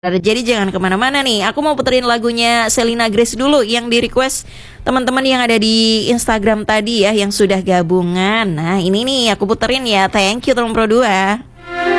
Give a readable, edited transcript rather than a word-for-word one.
Jadi jangan kemana-mana nih. Aku mau puterin lagunya Selena Grace dulu yang di request teman-teman yang ada di Instagram tadi ya, yang sudah gabungan. Nah ini nih aku puterin ya. Thank you Tom Pro 2.